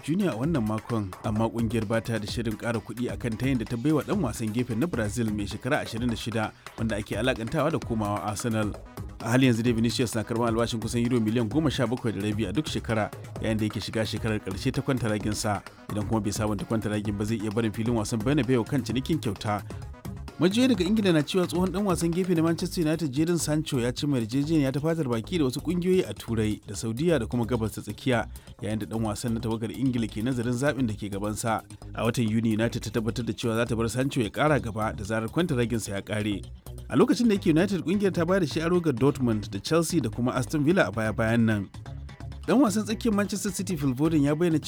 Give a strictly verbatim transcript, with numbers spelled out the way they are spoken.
Junior a wannan makon, amma kungiyar ba ta da shirin ƙara kuɗi akan ta da ta baiwa ɗan wasan gefen na Brazil mai shekara ashirin da shida wanda ake alakantawa da komawa Arsenal. A hali yanzu dai Vinicius na karɓar albashin kusan euro miliyan goma sha bakwai da rabi a duk shekara, yayin da yake shiga shekarar ƙarshe ta kwantaragin sa. Idan kuma bai sabunta kwantaragin ba zai iya barin filin wasan Bernabeu kan cinikin kyauta. Majiyoyi daga Ingila na cewa tsohon dan wasan gefe na Manchester United Jadon Sancho ya ci mai yarjejeniya ta fatar baki da wasu kungiyoyi a Turai da Saudiya da kuma Gabas ta Tsakiya, yayin da dan wasan na tawagar Ingila ke nazarin zaɓin da ke gabansa. A watan Yuni United ta tabbatar da cewa za ta bar Sancho ya ƙara gaba da zarar kwantaraginsa ya ƙare. A lokacin da yake United, kungiyar ta bayar da shi aro ga Dortmund da Chelsea da kuma Aston Villa a baya-bayan nan. Dan wasan tsakiyar Manchester City Phil Foden ya bayyana